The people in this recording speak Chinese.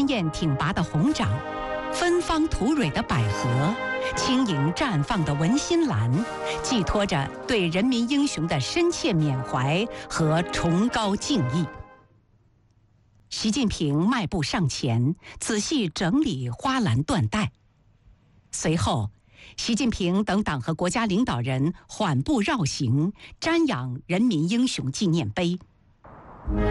鲜艳挺拔的红掌，芬芳吐蕊的百合，轻盈绽放的文心兰，寄托着对人民英雄的深切缅怀和崇高敬意。习近平迈步上前，仔细整理花篮缎带。随后，习近平等党和国家领导人缓步绕行，瞻仰人民英雄纪念碑。